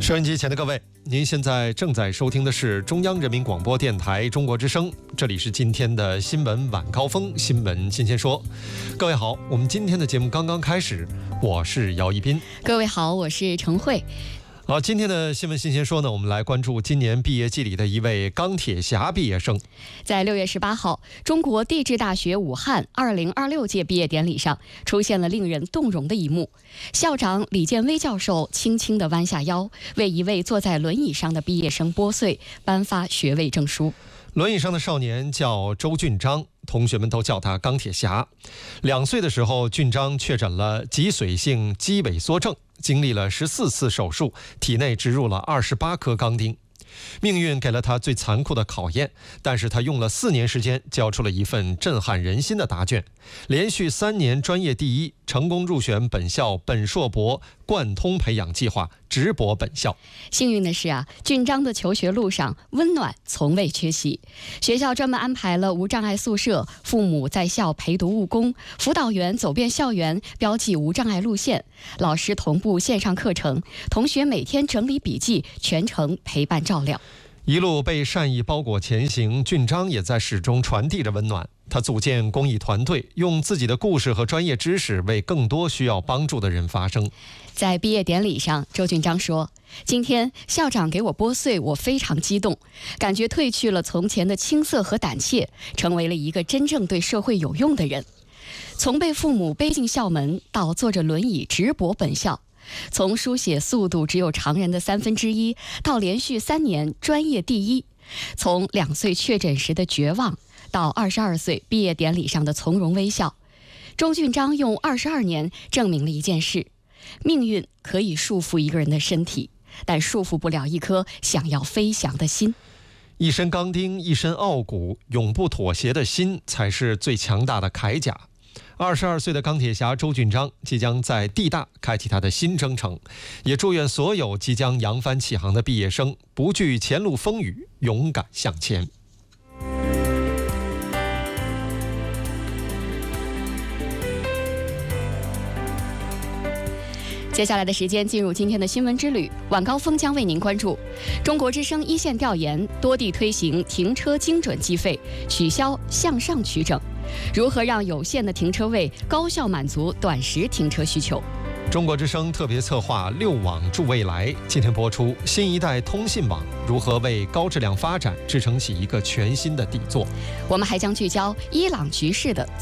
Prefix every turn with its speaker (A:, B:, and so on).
A: 收音机前的各位，您现在正在收听的是中央人民广播电台中国之声，这里是今天的新闻晚高峰，新闻新鲜说。各位好，我们今天的节目刚刚开始，我是姚一斌。
B: 各位好，我是程慧。
A: 好，今天的新闻新鲜说呢，我们来关注今年毕业季里的一位钢铁侠毕业生。
B: 在6月18号，中国地质大学武汉2026届毕业典礼上，出现了令人动容的一幕。校长李建威教授轻轻地弯下腰，为一位坐在轮椅上的毕业生拨穗，颁发学位证书。
A: 轮椅上的少年叫周俊章，同学们都叫他钢铁侠。2岁的时候，俊章确诊了脊髓性肌萎缩症，经历了14次手术，体内植入了28颗钢钉。命运给了他最残酷的考验，但是他用了4年时间，交出了一份震撼人心的答卷，连续3年专业第一，成功入选本校本硕博贯通培养计划，直博本校。
B: 幸运的是俊章的求学路上温暖从未缺席，学校专门安排了无障碍宿舍，父母在校陪读务工，辅导员走遍校园标记无障碍路线，老师同步线上课程，同学每天整理笔记，全程陪伴照料。
A: 一路被善意包裹前行，俊章也在始终传递着温暖。他组建公益团队，用自己的故事和专业知识为更多需要帮助的人发声。
B: 在毕业典礼上，周俊章说：“今天校长给我拨穗，我非常激动，感觉褪去了从前的青涩和胆怯，成为了一个真正对社会有用的人。从被父母背进校门，到坐着轮椅直博本校。”从书写速度只有常人的1/3，到连续3年专业第一；从2岁确诊时的绝望，到22岁毕业典礼上的从容微笑。周俊章用22年证明了一件事：命运可以束缚一个人的身体，但束缚不了一颗想要飞翔的心。
A: 一身钢钉，一身傲骨，永不妥协的心才是最强大的铠甲。22岁的钢铁侠周俊章即将在地大开启他的新征程，也祝愿所有即将扬帆起航的毕业生不惧前路风雨，勇敢向前。
B: 接下来的时间进入今天的新闻之旅，晚高峰将为您关注中国之声一线调研，多地推行停车精准计费，取消向上取整，如何让有限的停车位高效满足短时停车需求。
A: 中国之声特别策划6网助未来，今天播出新一代通信网如何为高质量发展支撑起一个全新的底座。
B: 我们还将聚焦伊朗局势的